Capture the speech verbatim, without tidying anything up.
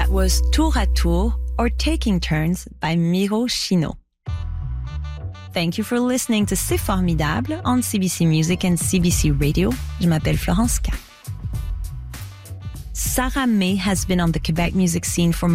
That was Tour à Tour or Taking Turns by Miro Chino. Thank you for listening to C'est Formidable on C B C Music and C B C Radio. Je m'appelle Florence K. Sarah May has been on the Quebec music scene for